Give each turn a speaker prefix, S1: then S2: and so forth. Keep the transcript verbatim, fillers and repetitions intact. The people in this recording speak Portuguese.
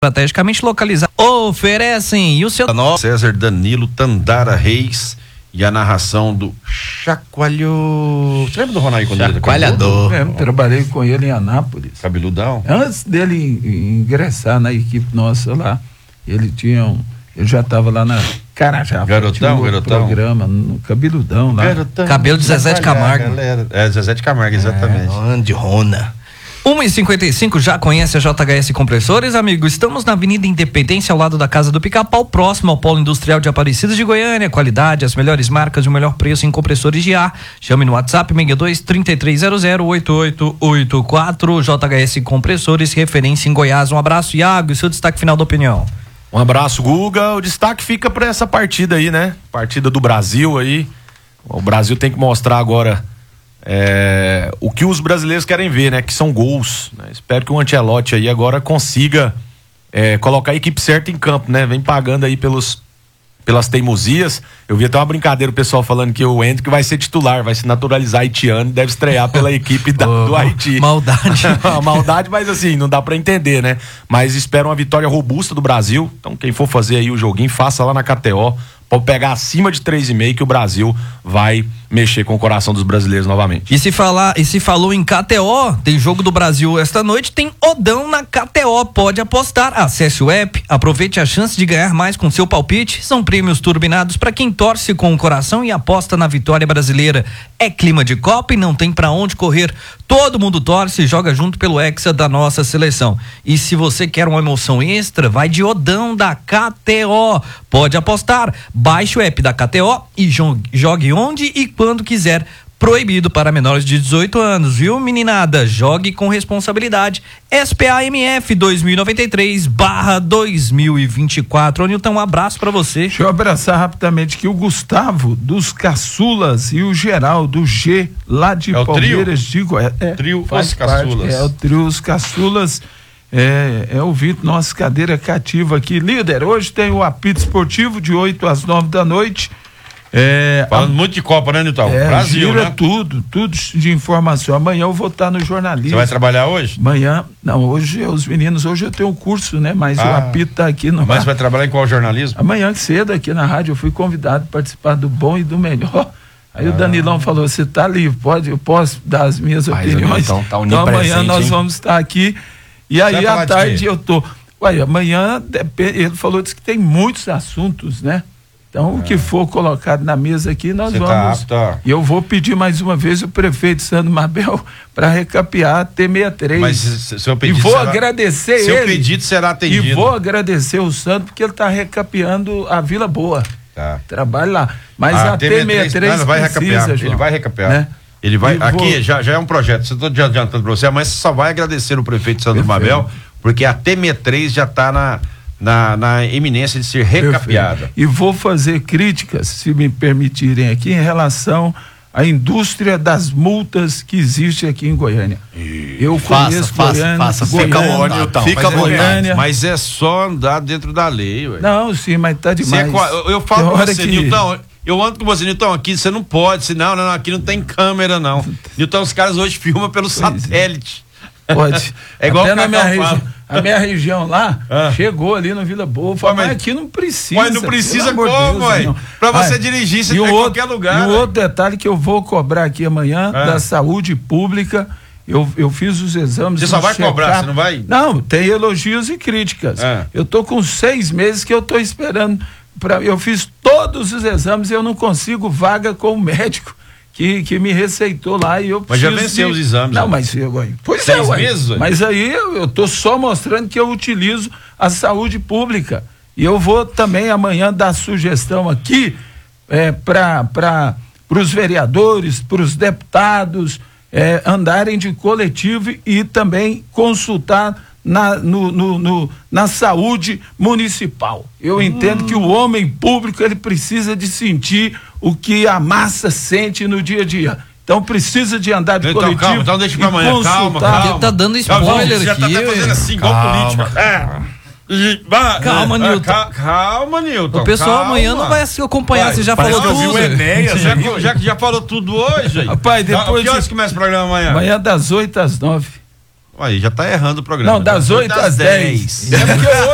S1: estrategicamente localizados oferecem e o seu
S2: César Danilo Tandara Reis e a narração do Chacoalhou. Você lembra do Ronaldo quando ele
S3: Chacoalhador? É, trabalhei com ele em Anápolis.
S2: Cabeludão?
S3: Antes dele ingressar na equipe nossa lá, ele tinha um, ele já estava lá na Carajá.
S2: Garotão, um garotão.
S3: Programa, no Cabeludão lá.
S1: Garotão, cabelo de Zezé de Camargo.
S2: Galera. É, Zezé de Camargo, exatamente.
S1: É, de Rona. uma e cinquenta e cinco, já conhece a J H S Compressores, amigo? Estamos na Avenida Independência, ao lado da Casa do Pica-Pau, próximo ao Polo Industrial de Aparecida de Goiânia. Qualidade, as melhores marcas e o melhor preço em compressores de ar. Chame no WhatsApp seis dois, três três zero zero, oito oito oito quatro. J H S Compressores, referência em Goiás. Um abraço, Iago, e seu destaque final da opinião.
S4: Um abraço, Guga. O destaque fica para essa partida aí, né? Partida do Brasil aí. O Brasil tem que mostrar agora É, o que os brasileiros querem ver, né? Que são gols, né? Espero que o Ancelotti aí agora consiga é, colocar a equipe certa em campo, né? Vem pagando aí pelos, pelas teimosias. Eu vi até uma brincadeira, o pessoal falando que o Hendrick vai ser titular, vai se naturalizar haitiano e deve estrear pela equipe da, oh, do Haiti.
S1: Maldade.
S4: Maldade, mas assim, não dá pra entender, né? Mas espero uma vitória robusta do Brasil. Então quem for fazer aí o joguinho, faça lá na K T O. Pode pegar acima de três e meio que o Brasil vai mexer com o coração dos brasileiros novamente.
S1: E se falar, e se falou em K T O, tem jogo do Brasil esta noite, tem Odão na K T O, pode apostar. Acesse o app, aproveite a chance de ganhar mais com seu palpite. São prêmios turbinados para quem torce com o coração e aposta na vitória brasileira. É clima de Copa e não tem pra onde correr. Todo mundo torce e joga junto pelo Hexa da nossa seleção. E se você quer uma emoção extra, vai de Odão da K T O. Pode apostar. Baixe o app da K T O e jogue onde e quando quiser. Proibido para menores de dezoito anos, viu, meninada? Jogue com responsabilidade. S P A M F dois mil e noventa e três barra dois mil e vinte e quatro. Ô, Nilton, um abraço pra você.
S3: Deixa eu abraçar rapidamente que o Gustavo dos Caçulas e o Geraldo G lá de
S2: é
S3: Palmeiras de Goiás.
S2: É, trio Os Caçulas.
S3: É o trio Os Caçulas. É, é ouvinte, nossa cadeira cativa aqui. Líder, hoje tem o apito esportivo de oito às nove da noite. É,
S2: Falando a, muito de Copa, né, Nilton?
S3: É,
S2: Brasil,
S3: gira
S2: né?
S3: tudo, tudo de informação. Amanhã eu vou estar no jornalismo.
S2: Você vai trabalhar hoje?
S3: Amanhã, não, hoje os meninos, hoje eu tenho um curso, né? Mas ah, o apito tá aqui no.
S2: Mas você vai trabalhar em qual jornalismo?
S3: Amanhã cedo aqui na rádio eu fui convidado a participar do Bom e do Melhor. Aí ah. o Danilão falou, você tá livre, pode, eu posso dar as minhas mas, opiniões. Então, tá então amanhã nós hein? vamos estar aqui. E aí à tarde eu tô. Ué, amanhã ele falou disse que tem muitos assuntos, né? Então, é. o que for colocado na mesa aqui, nós Você vamos. Tá e eu vou pedir mais uma vez o prefeito Sandro Mabel para recapear a T sessenta e três.
S2: Mas se, seu pedido
S3: e vou
S2: será,
S3: agradecer
S2: seu
S3: ele.
S2: Seu pedido será atendido.
S3: E vou agradecer o Sandro porque ele está recapeando a Vila Boa.
S2: Tá.
S3: Trabalho lá. Mas a, a T sessenta e três
S2: não, vai precisa, recapear. João, ele vai recapear. Né? Ele vai. E aqui vou... já, já é um projeto. Você está adiantando para você, mas você só vai agradecer o prefeito Sandro Perfeito. Mabel, porque a T sessenta e três já está na. Na, na eminência de ser recapeada.
S3: Perfeito. E vou fazer críticas, se me permitirem aqui, em relação à indústria das multas que existe aqui em Goiânia.
S2: E...
S3: Eu
S2: faça,
S3: conheço
S2: faça,
S3: Goiânia,
S2: faça,
S3: Goiânia,
S2: fica onde, então. Fica
S3: mas Goiânia.
S2: É, mas é só andar dentro da lei, ué.
S3: Não, sim, mas tá demais.
S2: Você, eu, eu falo com você,
S3: que...
S2: Nilton, eu ando com você, Nilton, aqui você não pode, senão, não, não, aqui não tem câmera, não. Nilton, os caras hoje filmam pelo pois satélite.
S3: É. Pode.
S2: É igual
S3: Até na minha região. A minha região lá ah. chegou ali no Vila Boa. Falou, mas, mas aqui não precisa.
S2: Mas não precisa como, mãe? Pra você ah, dirigir, você tem em qualquer lugar.
S3: E o outro detalhe que eu vou cobrar aqui amanhã ah. da saúde pública. Eu, eu fiz os exames.
S2: Você só vai cobrar, você não vai?
S3: Não, tem elogios e críticas. Ah. Eu tô com seis meses que eu tô esperando. Pra, eu fiz todos os exames e eu não consigo vaga com o médico. Que, que me receitou lá e eu
S2: Mas já venceu
S3: de...
S2: os exames.
S3: Não, né? mas eu, pois
S2: Seis
S3: é, ué.
S2: meses, ué.
S3: Mas aí eu, eu tô só mostrando que eu utilizo a saúde pública. E eu vou também amanhã dar sugestão aqui é, para os vereadores, para os deputados é, andarem de coletivo e também consultar na, no, no, no, na saúde municipal. Eu hum. entendo que o homem público ele precisa de sentir o que a massa sente no dia a dia. Então precisa de andar de
S2: então,
S3: coletivo.
S2: Calma, então deixa pra amanhã.
S3: Consultar.
S2: Calma, calma.
S1: Ele tá dando spoiler
S2: já
S1: aqui.
S2: Já tá até fazendo assim, igual política. É.
S1: Calma, Nilton.
S2: Calma, calma, Nilton.
S1: O pessoal
S2: calma.
S1: amanhã não vai se acompanhar, vai, você já falou tudo.
S2: O Enéas, já, já, já falou tudo hoje. Aí.
S3: Rapaz, depois.
S2: Que horas começa o programa amanhã?
S3: Amanhã das oito às nove.
S2: Aí já tá errando o programa.
S3: Não, das oito às dez. É porque